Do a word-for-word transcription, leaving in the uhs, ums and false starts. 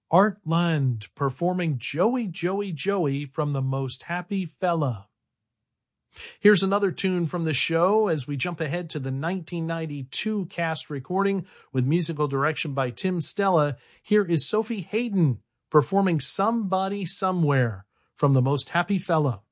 Art Lund performing Joey, Joey, Joey from The Most Happy Fella. Here's another tune from the show as we jump ahead to the nineteen ninety-two cast recording with musical direction by Tim Stella. Here is Sophie Hayden performing Somebody Somewhere from The Most Happy Fella.